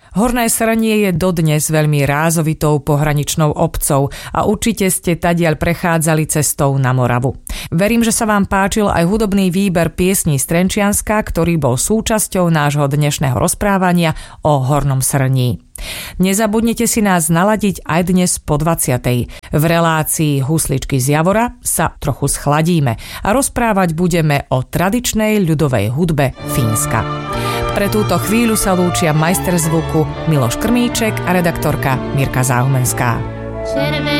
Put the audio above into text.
Horné Srnie je dodnes veľmi rázovitou pohraničnou obcou a určite ste tadiaľ prechádzali cestou na Moravu. Verím, že sa vám páčil aj hudobný výber piesní z Trenčianska, ktorý bol súčasťou nášho dnešného rozprávania o Hornom Srní. Nezabudnite si nás naladiť aj dnes po 20:00. V relácii Husličky z Javora sa trochu schladíme a rozprávať budeme o tradičnej ľudovej hudbe Fínska. Pre túto chvíľu sa lúčia majster zvuku Miloš Krmíček a redaktorka Mirka Záhumenská.